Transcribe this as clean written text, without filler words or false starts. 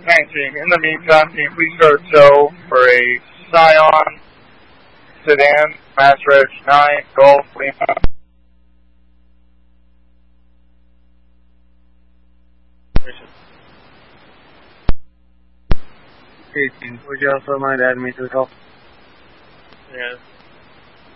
19. In the meantime, can you please start tow for a Scion sedan, Mass Reg 9, Golf, Lima. 18. Would you also mind adding me to the call? Yes.